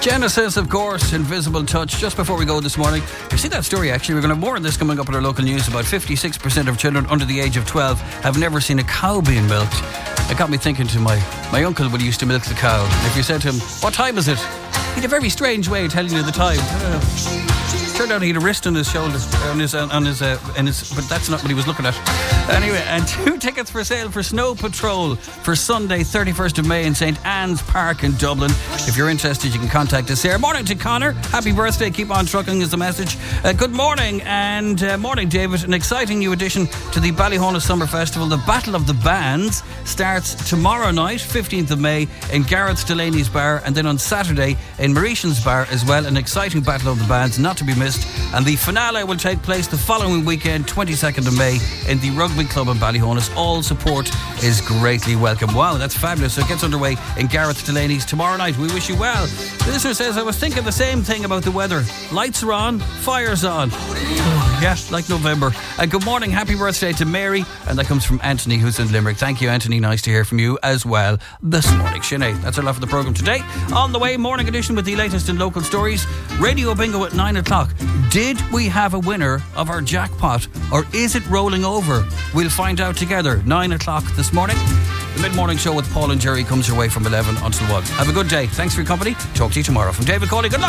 Genesis, of course, Invisible Touch. Just before we go this morning, you see that story actually? We're going to have more on this coming up in our local news. About 56% of children under the age of 12 have never seen a cow being milked. It got me thinking to my uncle when he used to milk the cow. If you said to him, "What time is it?" he had a very strange way of telling you the time. Turned out he had a wrist on his shoulder, but that's not what he was looking at. Anyway, and 2 tickets for sale for Snow Patrol for Sunday, 31st of May in St. Anne's Park in Dublin. If you're interested, you can contact us there. Morning to Connor. Happy birthday. Keep on trucking is the message. Good morning, and morning, David. An exciting new addition to the Ballyhona Summer Festival. The Battle of the Bands starts tomorrow night, 15th of May, in Gareth Delaney's Bar, and then on Saturday in Mauritian's Bar as well. An exciting Battle of the Bands, not to be missed. And the finale will take place the following weekend, 22nd of May, in the Rugby Club in Ballyhona. All support is greatly welcome. Wow, that's fabulous. So it gets underway in Gareth Delaney's tomorrow night. We wish you well. The listener says, I was thinking the same thing about the weather. Lights are on, fire's on. Yeah, like November. And good morning, happy birthday to Mary. And that comes from Anthony, who's in Limerick. Thank you, Anthony. Nice to hear from you as well this morning. Sinead, that's our lot for the programme today. On the way, morning edition with the latest in local stories. Radio Bingo at 9 o'clock. Did we have a winner of our jackpot, or is it rolling over? We'll find out together. 9 o'clock this morning. The mid-morning show with Paul and Jerry comes your way from 11 until 1. Have a good day. Thanks for your company. Talk to you tomorrow. From David Cawley, good luck.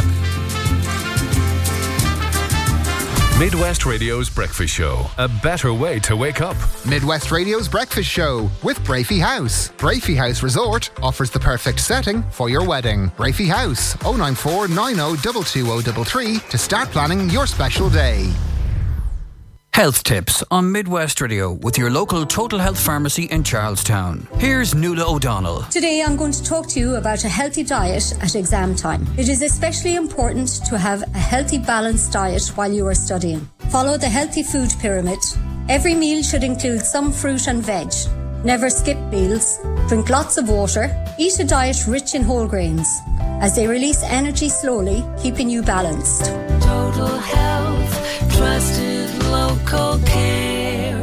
Midwest Radio's Breakfast Show. A better way to wake up. Midwest Radio's Breakfast Show with Brafey House. Brafey House Resort offers the perfect setting for your wedding. Brafey House, 094 90 22033 to start planning your special day. Health tips on Midwest Radio with your local Total Health Pharmacy in Charlestown. Here's Nuala O'Donnell. Today I'm going to talk to you about a healthy diet at exam time. It is especially important to have a healthy, balanced diet while you are studying. Follow the healthy food pyramid. Every meal should include some fruit and veg. Never skip meals. Drink lots of water. Eat a diet rich in whole grains, as they release energy slowly, keeping you balanced. Total Health, trusted local care.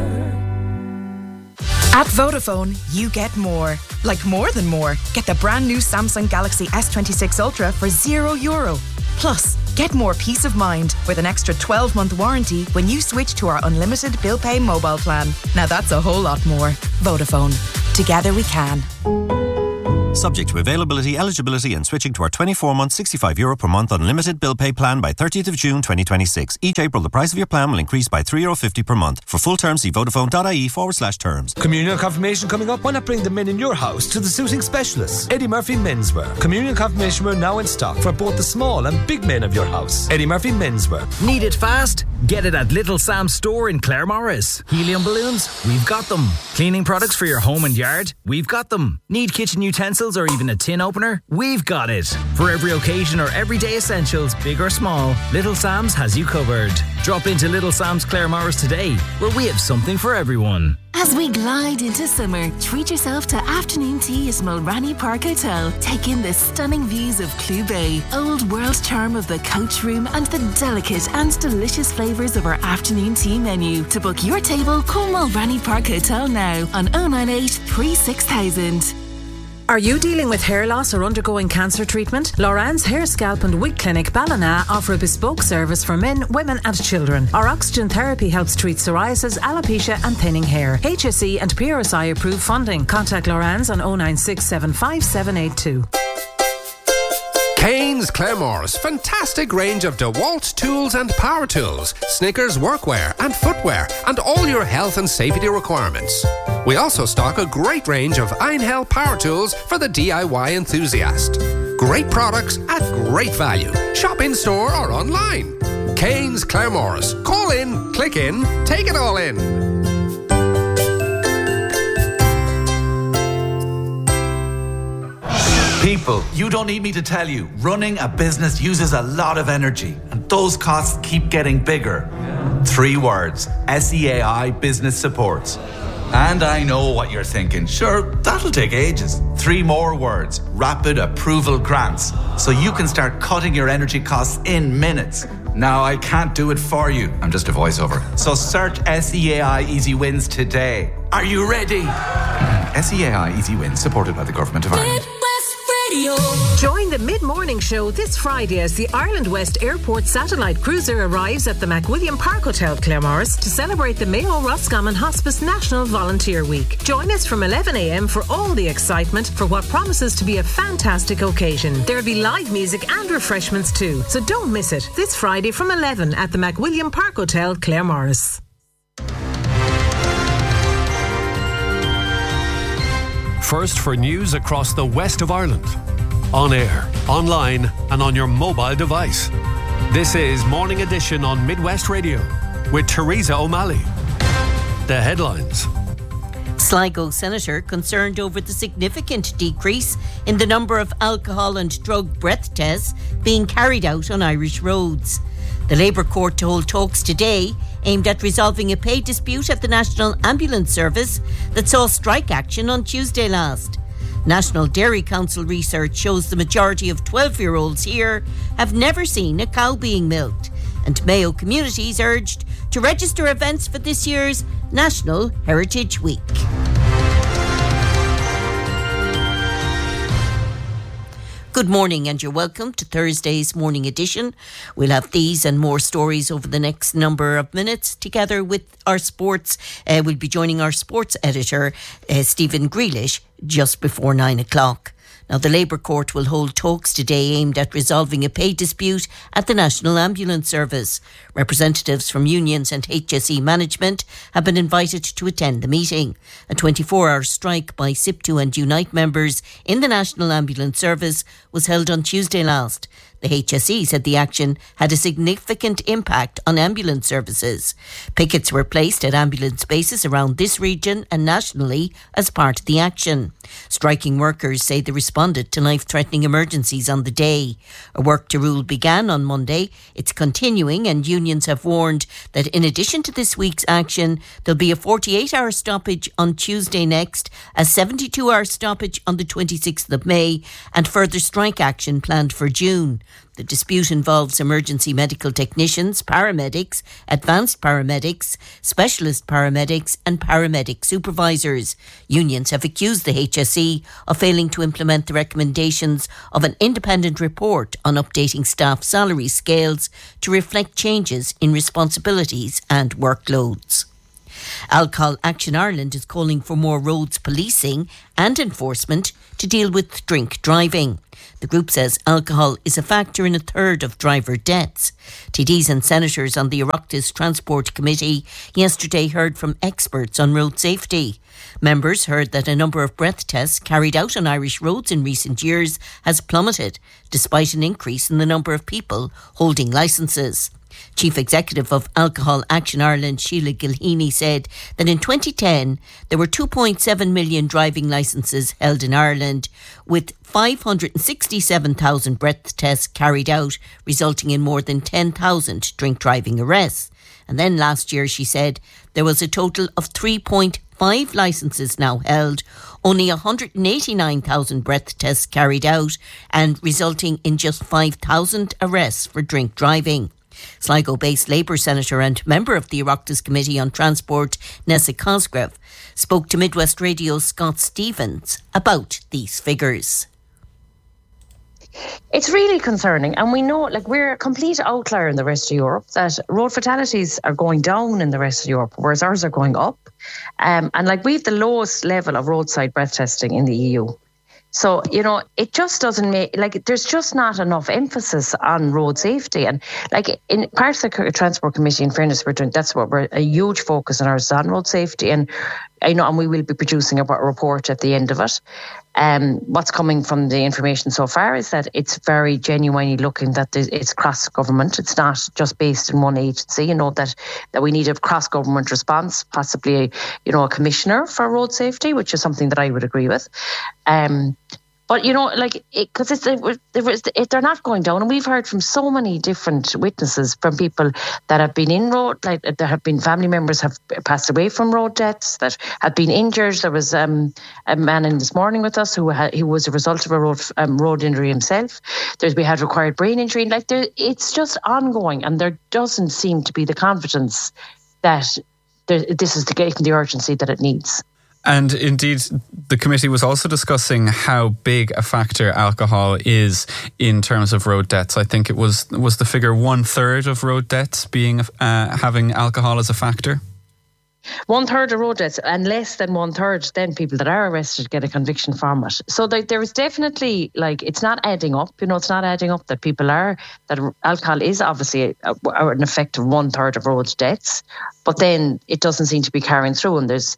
At Vodafone, you get more. Like more than more. Get the brand new Samsung Galaxy S26 Ultra for €0. Plus, get more peace of mind with an extra 12-month warranty when you switch to our unlimited bill pay mobile plan. Now that's a whole lot more. Vodafone. Together we can. Subject to availability, eligibility and switching to our 24-month €65 per month unlimited bill pay plan by 30th of June 2026. Each April, the price of your plan will increase by €3.50 per month. For full terms, see vodafone.ie/terms. Communion confirmation coming up. Why not bring the men in your house to the suiting specialists? Eddie Murphy Menswear. Communion confirmation wear now in stock for both the small and big men of your house. Eddie Murphy Menswear. Need it fast? Get it at Little Sam's store in Claremorris. Helium balloons? We've got them. Cleaning products for your home and yard? We've got them. Need kitchen utensils or even a tin opener? We've got it. For every occasion or everyday essentials, big or small, Little Sam's has you covered. Drop into Little Sam's Claremorris today, where we have something for everyone. As we glide into summer, treat yourself to afternoon tea at Mulranny Park Hotel. Take in the stunning views of Clew Bay, old world charm of the coach room, and the delicate and delicious flavours of our afternoon tea menu. To book your table, call Mulranny Park Hotel now on 098 36000. Are you dealing with hair loss or undergoing cancer treatment? Loran's Hair, Scalp and Wig Clinic Ballina offer a bespoke service for men, women and children. Our oxygen therapy helps treat psoriasis, alopecia and thinning hair. HSE and PRSI approved funding. Contact Loran's on 096 757782. Kane's Claremorris, fantastic range of DeWalt tools and power tools, Snickers workwear and footwear, and all your health and safety requirements. We also stock a great range of Einhell power tools for the DIY enthusiast. Great products at great value. Shop in store or online. Kane's Claremorris. Call in, click in, take it all in. People, you don't need me to tell you, running a business uses a lot of energy, and those costs keep getting bigger. 3 words, SEAI Business Supports. And I know what you're thinking, sure, that'll take ages. 3 more words, Rapid Approval Grants, so you can start cutting your energy costs in minutes. Now, I can't do it for you. I'm just a voiceover. So search SEAI Easy Wins today. Are you ready? SEAI Easy Wins, supported by the Government of Ireland. Radio. Join the mid-morning show this Friday as the Ireland West Airport satellite cruiser arrives at the McWilliam Park Hotel, Claremorris, to celebrate the Mayo Roscommon Hospice National Volunteer Week. Join us from 11 a.m. for all the excitement for what promises to be a fantastic occasion. There'll be live music and refreshments too, so don't miss it. This Friday from 11 at the McWilliam Park Hotel, Claremorris. First for news across the west of Ireland. On air, online and on your mobile device. This is Morning Edition on Midwest Radio with Teresa O'Malley. The headlines. Sligo Senator concerned over the significant decrease in the number of alcohol and drug breath tests being carried out on Irish roads. The Labour Court to hold talks today aimed at resolving a pay dispute at the National Ambulance Service that saw strike action on Tuesday last. National Dairy Council research shows the majority of 12-year-olds here have never seen a cow being milked, and Mayo communities urged to register events for this year's National Heritage Week. Good morning and you're welcome to Thursday's Morning Edition. We'll have these and more stories over the next number of minutes together with our sports. We'll be joining our sports editor, Stephen Grealish, just before 9 o'clock. Now, the Labour Court will hold talks today aimed at resolving a pay dispute at the National Ambulance Service. Representatives from unions and HSE management have been invited to attend the meeting. A 24-hour strike by SIPTU and Unite members in the National Ambulance Service was held on Tuesday last. The HSE said the action had a significant impact on ambulance services. Pickets were placed at ambulance bases around this region and nationally as part of the action. Striking workers say they responded to life-threatening emergencies on the day. A work to rule began on Monday. It's continuing, and unions have warned that in addition to this week's action, there'll be a 48-hour stoppage on Tuesday next, a 72-hour stoppage on the 26th of May, and further strike action planned for June. The dispute involves emergency medical technicians, paramedics, advanced paramedics, specialist paramedics and paramedic supervisors. Unions have accused the HSE of failing to implement the recommendations of an independent report on updating staff salary scales to reflect changes in responsibilities and workloads. Alcohol Action Ireland is calling for more roads policing and enforcement to deal with drink driving. The group says alcohol is a factor in a third of driver deaths. TDs and senators on the Oireachtas Transport Committee yesterday heard from experts on road safety. Members heard that a number of breath tests carried out on Irish roads in recent years has plummeted, despite an increase in the number of people holding licences. Chief Executive of Alcohol Action Ireland, Sheila Gilheany, said that in 2010 there were 2.7 million driving licences held in Ireland, with 567,000 breath tests carried out, resulting in more than 10,000 drink driving arrests. And then last year, she said, there was a total of 3.5 licences now held, only 189,000 breath tests carried out, and resulting in just 5,000 arrests for drink driving. Sligo-based Labour Senator and member of the Oireachtas Committee on Transport, Nessa Cosgrave, spoke to Midwest Radio's Scott Stevens about these figures. It's really concerning, and we know, we're a complete outlier in the rest of Europe, that road fatalities are going down in the rest of Europe, whereas ours are going up. And we have the lowest level of roadside breath testing in the EU. So, it just doesn't make, there's just not enough emphasis on road safety. And in part of the Transport Committee, in fairness, that's what we're a huge focus on ours on road safety. And and we will be producing a report at the end of it. What's coming from the information so far is that it's very genuinely looking that it's cross-government. It's not just based in one agency. that we need a cross-government response, possibly a commissioner for road safety, which is something that I would agree with. But, because they're not going down. And we've heard from so many different witnesses, from people that have been in road, there have been family members have passed away from road deaths, that have been injured. There was a man in this morning with us who was a result of a road injury himself. We had required brain injury. It's just ongoing, and there doesn't seem to be the confidence that this is getting the urgency that it needs. And indeed, the committee was also discussing how big a factor alcohol is in terms of road deaths. I think it was the figure 1/3 of road deaths being having alcohol as a factor. 1/3 of road deaths, and less than 1/3 then people that are arrested get a conviction from it. So there is definitely, like, it's not adding up. It's not adding up that that alcohol is obviously an effect of 1/3 of road deaths, but then it doesn't seem to be carrying through. And there's,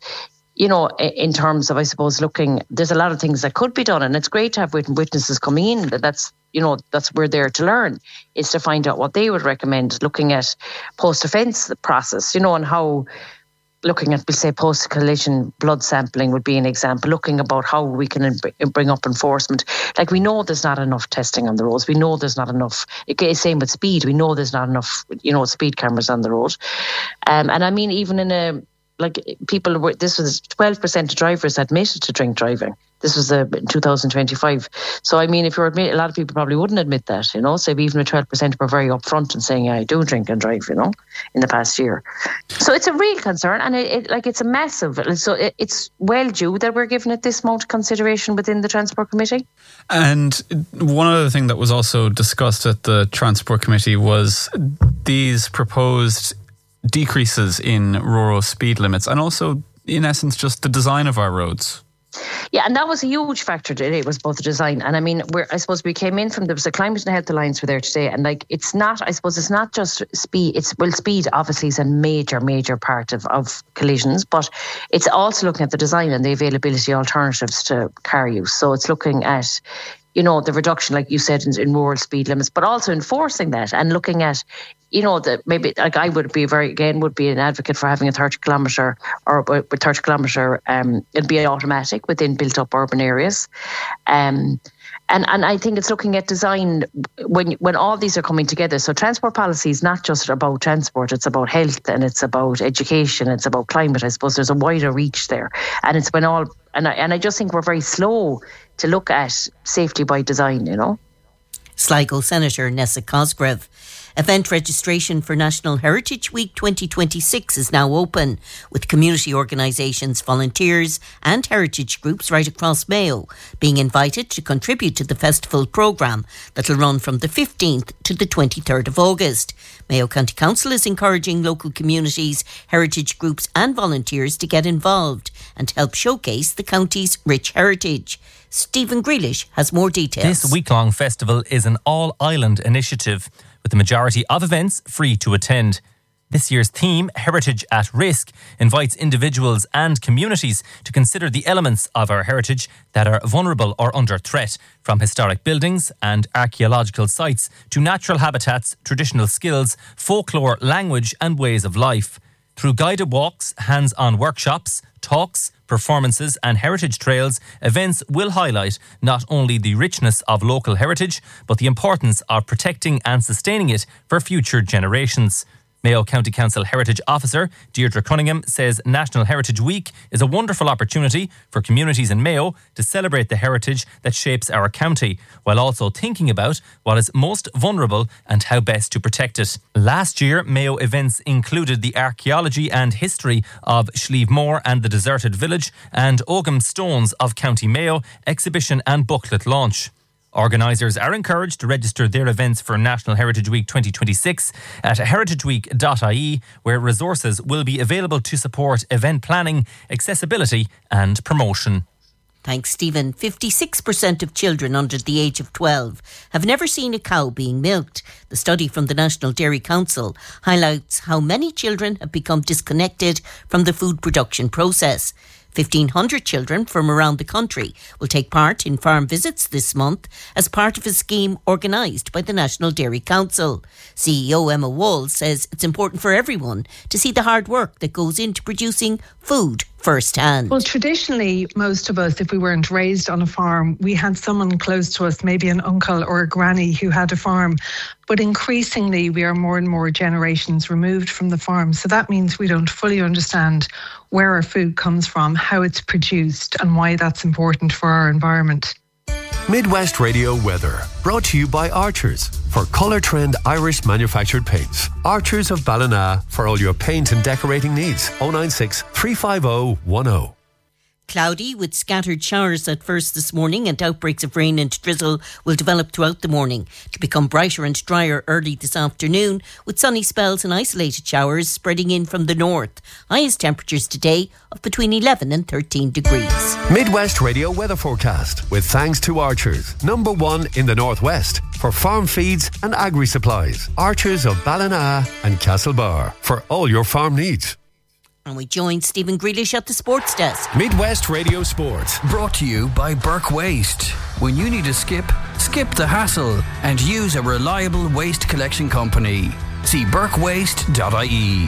in terms of, I suppose, there's a lot of things that could be done, and it's great to have witnesses coming in. That's we're there to learn, is to find out what they would recommend, looking at post-offence process, and how. Looking at, say, post-collision blood sampling would be an example, looking about how we can bring up enforcement. Like, we know there's not enough testing on the roads. We know there's not enough, same with speed. We know there's not enough, speed cameras on the road. And I mean, even in this was 12% of drivers admitted to drink driving. This was in 2025. So, I mean, if you're a lot of people probably wouldn't admit that, So even with 12% were very upfront and saying, I do drink and drive, in the past year. So it's a real concern, and it's a massive. So it's well due that we're giving it this amount of consideration within the Transport Committee. And one other thing that was also discussed at the Transport Committee was these proposed decreases in rural speed limits, and also, in essence, just the design of our roads. Yeah, and that was a huge factor today, was both the design. And I mean, I suppose we came in from, there was a Climate and Health Alliance were there today, and it's not just speed. Speed obviously is a major part of collisions, but it's also looking at the design and the availability alternatives to car use. So it's looking at, the reduction, like you said, in rural speed limits, but also enforcing that and looking at, maybe, like, I would be an advocate for having a 30 kilometre or with 30 kilometre, it'd be automatic within built up urban areas. And I think it's looking at design when all these are coming together. So transport policy is not just about transport, it's about health and it's about education, it's about climate. I suppose there's a wider reach there. And it's I just think we're very slow to look at safety by design, Sligo Senator Nessa Cosgrave. Event registration for National Heritage Week 2026 is now open, with community organisations, volunteers and heritage groups right across Mayo being invited to contribute to the festival programme that will run from the 15th to the 23rd of August. Mayo County Council is encouraging local communities, heritage groups and volunteers to get involved and help showcase the county's rich heritage. Stephen Grealish has more details. This week-long festival is an all-island initiative, with the majority of events free to attend. This year's theme, Heritage at Risk, invites individuals and communities to consider the elements of our heritage that are vulnerable or under threat, from historic buildings and archaeological sites to natural habitats, traditional skills, folklore, language and ways of life. Through guided walks, hands-on workshops, talks, performances and heritage trails, events will highlight not only the richness of local heritage, but the importance of protecting and sustaining it for future generations. Mayo County Council Heritage Officer Deirdre Cunningham says National Heritage Week is a wonderful opportunity for communities in Mayo to celebrate the heritage that shapes our county, while also thinking about what is most vulnerable and how best to protect it. Last year, Mayo events included the archaeology and history of Schlievemore and the Deserted Village and Ogham Stones of County Mayo exhibition and booklet launch. Organisers are encouraged to register their events for National Heritage Week 2026 at heritageweek.ie, where resources will be available to support event planning, accessibility and promotion. Thanks, Stephen. 56% of children under the age of 12 have never seen a cow being milked. The study from the National Dairy Council highlights how many children have become disconnected from the food production process. 1,500 children from around the country will take part in farm visits this month as part of a scheme organised by the National Dairy Council. CEO Emma Wall says it's important for everyone to see the hard work that goes into producing food firsthand. Well, traditionally, most of us, if we weren't raised on a farm, we had someone close to us, maybe an uncle or a granny who had a farm. But increasingly, we are more and more generations removed from the farm. So that means we don't fully understand where our food comes from, how it's produced, and why that's important for our environment. Midwest Radio weather, brought to you by Archers for Colour Trend Irish manufactured paints. Archers of Ballina for all your paint and decorating needs. 096 350 10. Cloudy with scattered showers at first this morning, and outbreaks of rain and drizzle will develop throughout the morning to become brighter and drier early this afternoon, with sunny spells and isolated showers spreading in from the north. Highest temperatures today of between 11 and 13 degrees. Midwest Radio weather forecast with thanks to Archers, #1 in the northwest for farm feeds and agri supplies. Archers of Ballina and Castlebar for all your farm needs. And we join Stephen Grealish at the sports desk. Midwest Radio Sports. Brought to you by Burke Waste. When you need to skip the hassle and use a reliable waste collection company. See burkewaste.ie.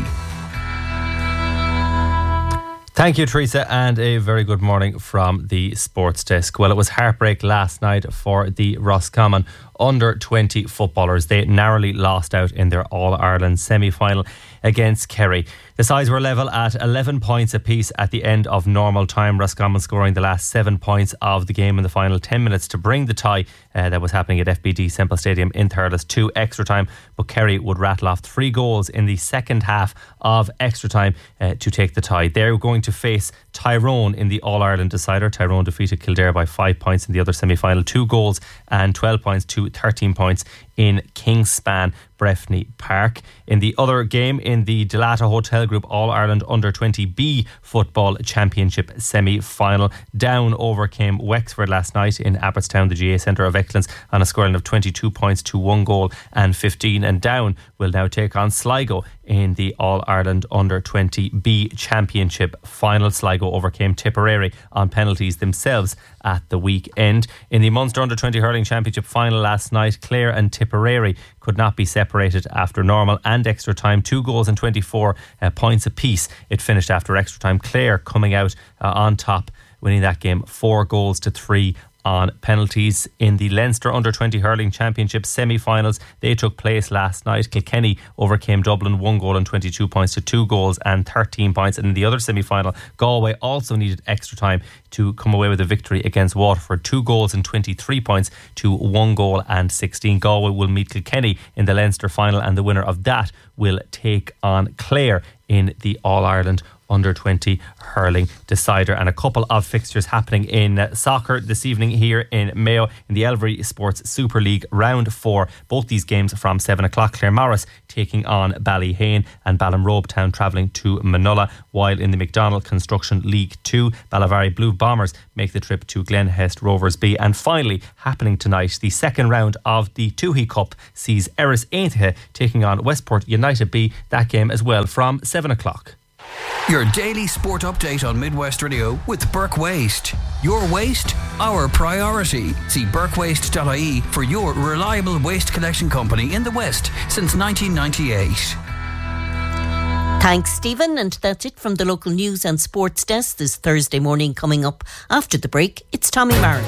Thank you, Teresa, and a very good morning from the sports desk. Well, it was heartbreak last night for the Roscommon under-20 footballers. They narrowly lost out in their All-Ireland semi-final against Kerry. The sides were level at 11 points apiece at the end of normal time. Roscommon scoring the last 7 points of the game in the final 10 minutes to bring the tie that was happening at FBD Semple Stadium in Thurles to extra time. But Kerry would rattle off 3 goals in the second half of extra time to take the tie. They're going to face Tyrone in the All-Ireland decider. Tyrone defeated Kildare by 5 points in the other semi-final. 2 goals and 12 points to 13 points in Kingspan Breffni Park. In the other game, in the Delata Hotel Group All-Ireland Under-20B Football Championship semi-final, Down overcame Wexford last night in Abbottstown, the GA Centre of Excellence, on a scoreline of 22 points to 1 goal and 15. And Down will now take on Sligo in the All-Ireland Under-20B Championship final. Sligo overcame Tipperary on penalties themselves at the weekend. In the Munster Under-20 Hurling Championship final last night, Clare and Tipperary could not be separated after normal and extra time. 2 goals and 24 points apiece. It finished after extra time. Clare coming out on top, winning that game 4 goals to 3 on penalties. In the Leinster Under-20 Hurling Championship semi-finals, they took place last night. Kilkenny overcame Dublin 1 goal and 22 points to 2 goals and 13 points. And in the other semi-final, Galway also needed extra time to come away with a victory against Waterford. 2 goals and 23 points to 1 goal and 16. Galway will meet Kilkenny in the Leinster final, and the winner of that will take on Clare in the All-Ireland Under-20 Hurling Decider. And a couple of fixtures happening in soccer this evening here in Mayo in the Elvery Sports Super League Round 4. Both these games from 7 o'clock. Claremorris taking on Ballyhane and Ballinrobe Town travelling to Manola, while in the McDonald Construction League 2, Ballivary Blue Bombers make the trip to Glenhest Rovers B. And finally, happening tonight, the second round of the Tuhi Cup sees Erris Aintree taking on Westport United B. That game as well from 7 o'clock. Your daily sport update on Midwest Radio with Burke Waste. Your waste, our priority. See burkewaste.ie for your reliable waste collection company in the West since 1998. Thanks, Stephen. And that's it from the local news and sports desk this Thursday morning. Coming up after the break, it's Tommy Marin.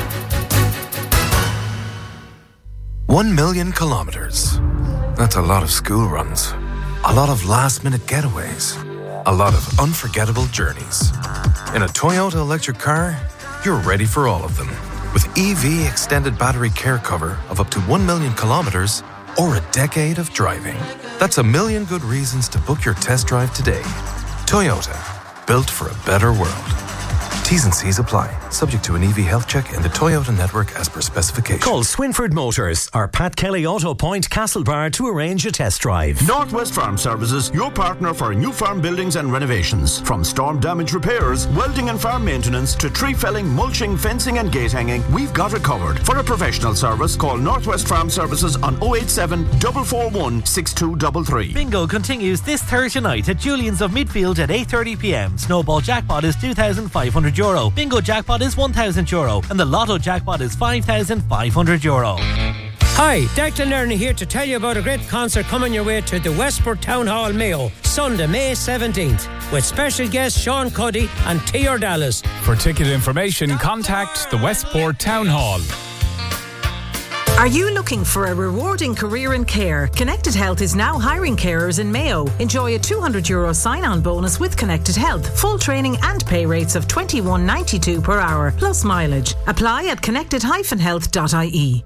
1 million kilometres. That's a lot of school runs. A lot of last-minute getaways. A lot of unforgettable journeys. In a Toyota electric car, you're ready for all of them. With EV extended battery care cover of up to 1 million kilometres or a decade of driving. That's a million good reasons to book your test drive today. Toyota, built for a better world. T's and C's apply. Subject to an EV health check in the Toyota network as per specification. Call Swinford Motors or Pat Kelly Auto Point Castlebar to arrange a test drive. Northwest Farm Services, your partner for new farm buildings and renovations. From storm damage repairs, welding and farm maintenance to tree felling, mulching, fencing and gate hanging, we've got it covered. For a professional service, call Northwest Farm Services on 087 441 6233. Bingo continues this Thursday night at Julian's of Midfield at 8:30pm. Snowball jackpot is €2,500. Bingo jackpot is €1,000 and the Lotto jackpot is €5,500. Hi, Declan Lerner here to tell you about a great concert coming your way to the Westport Town Hall, Mayo, Sunday, May 17th, with special guests Sean Cuddy and T.R. Dallas. For ticket information, contact the Westport Town Hall. Are you looking for a rewarding career in care? Connected Health is now hiring carers in Mayo. Enjoy a €200 sign-on bonus with Connected Health. Full training and pay rates of $21.92 per hour, plus mileage. Apply at connected-health.ie.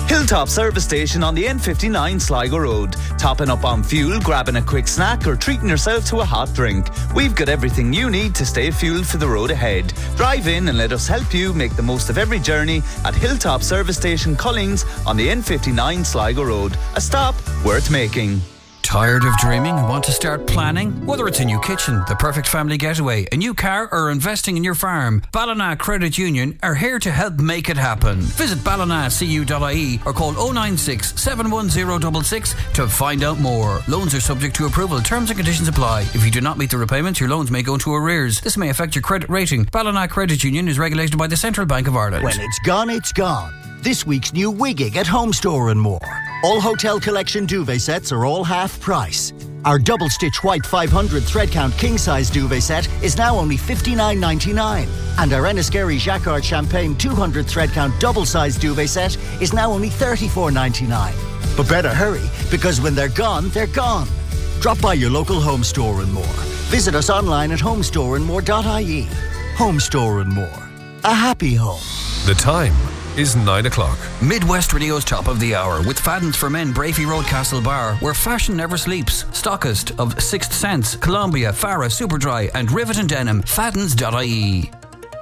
Hilltop Service Station on the N59 Sligo Road. Topping up on fuel, grabbing a quick snack or treating yourself to a hot drink. We've got everything you need to stay fueled for the road ahead. Drive in and let us help you make the most of every journey at Hilltop Service Station Collings on the N59 Sligo Road. A stop worth making. Tired of dreaming and want to start planning? Whether it's a new kitchen, the perfect family getaway, a new car or investing in your farm, Ballina Credit Union are here to help make it happen. Visit ballinacu.ie or call 096 71066 to find out more. Loans are subject to approval. Terms and conditions apply. If you do not meet the repayments, your loans may go into arrears. This may affect your credit rating. Ballina Credit Union is regulated by the Central Bank of Ireland. When it's gone, it's gone. This week's new Wigging at Home Store and More. All Hotel Collection duvet sets are all half price. Our double stitch white 500 thread count king size duvet set is now only $59.99. And our Enniskerry Jacquard Champagne 200 thread count double size duvet set is now only $34.99. But better hurry, because when they're gone, they're gone. Drop by your local Home Store and More. Visit us online at homestoreandmore.ie. Home Store and More. A happy home. The time is 9 o'clock. Midwest Radio's top of the hour with Faddens for Men, Brafey Road, Castlebar, where fashion never sleeps. Stockist of Sixth Sense, Columbia, Farah, Superdry and Rivet and Denim. Faddens.ie.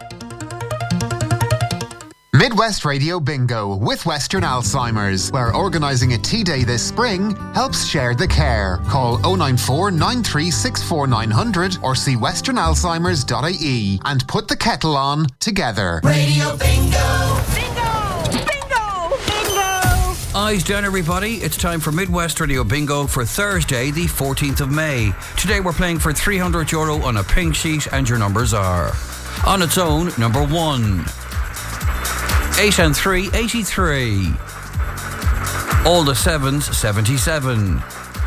Midwest Radio Bingo with Western Alzheimer's, where organising a tea day this spring helps share the care. Call 094 9364 900 or see westernalzheimers.ie and put the kettle on together. Radio Bingo! Eyes down, everybody. It's time for Midwest Radio Bingo for Thursday, the 14th of May. Today we're playing for €300 on a pink sheet, and your numbers are: on its own, number 1. 8 and 3, 83. All the 7s, 77.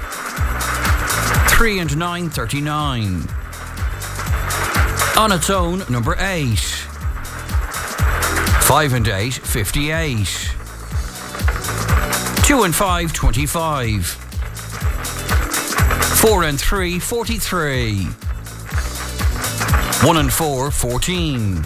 3 and 9, 39. On its own, number 8. 5 and 8, 58. 2 and 5, 25. 4 and 3, 43. 1 and 4, 14.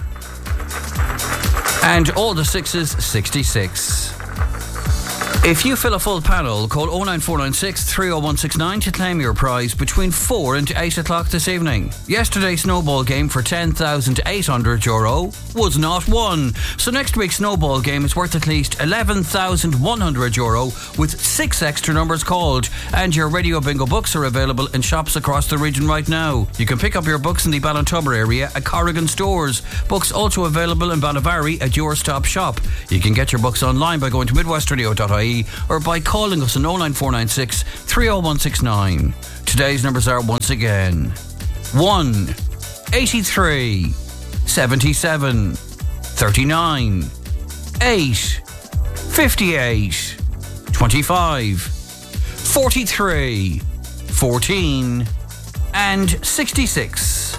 And all the 6s, 66. If you fill a full panel, call 09496 30169 to claim your prize between 4 and 8 o'clock this evening. Yesterday's snowball game for €10,800 was not won. So next week's snowball game is worth at least €11,100 with 6 extra numbers called. And your Radio Bingo books are available in shops across the region right now. You can pick up your books in the Ballintubber area at Corrigan stores. Books also available in Ballyvarry at Your Stop Shop. You can get your books online by going to midwestradio.ie or by calling us on 09496 30169. Today's numbers are once again 1, 83, 77, 39, 8, 58, 25, 43, 14 and 66.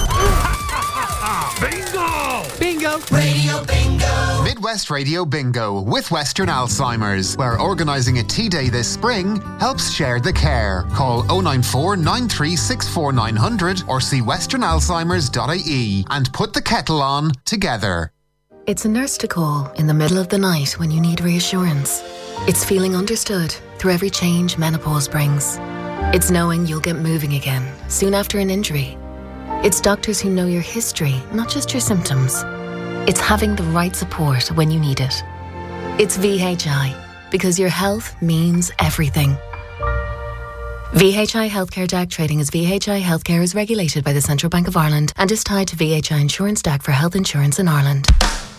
Bingo! Bingo! Radio Bingo! Midwest Radio Bingo with Western Alzheimer's, where organising a tea day this spring helps share the care. Call 094 9364 900 or see westernalzheimers.ie and put the kettle on together. It's a nurse to call in the middle of the night when you need reassurance. It's feeling understood through every change menopause brings. It's knowing you'll get moving again soon after an injury. It's doctors who know your history, not just your symptoms. It's having the right support when you need it. It's VHI, because your health means everything. VHI Healthcare DAC trading as VHI Healthcare is regulated by the Central Bank of Ireland and is tied to VHI Insurance DAC for health insurance in Ireland.